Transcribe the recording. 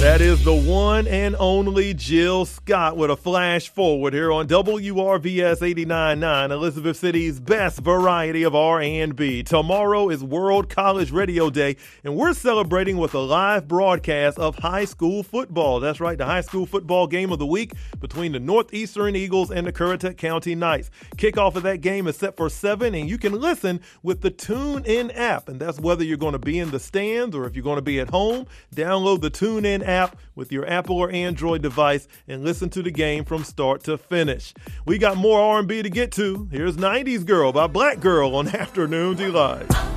That is the one and only Jill Scott with a flash forward here on WRVS 89.9, Elizabeth City's best variety of R&B. Tomorrow is World College Radio Day, and we're celebrating with a live broadcast of high school football. That's right, the high school football game of the week between the Northeastern Eagles and the Currituck County Knights. Kickoff of that game is set for 7, and you can listen with the TuneIn app, and that's whether you're going to be in the stands or if you're going to be at home. Download the TuneIn app with your Apple or Android device and listen to the game from start to finish. We got more R&B to get to. Here's 90s Girl by Black Girl on Afternoon Delight.